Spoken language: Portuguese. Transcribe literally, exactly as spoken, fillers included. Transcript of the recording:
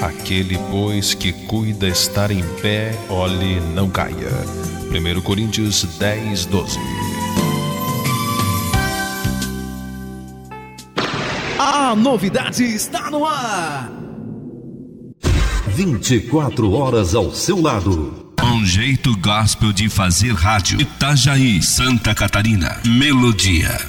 Aquele, pois, que cuida estar em pé, olhe, não caia. primeiro Coríntios dez, doze. A novidade está no ar. vinte e quatro horas ao seu lado. Um jeito gospel de fazer rádio. Itajaí, Santa Catarina. Melodia.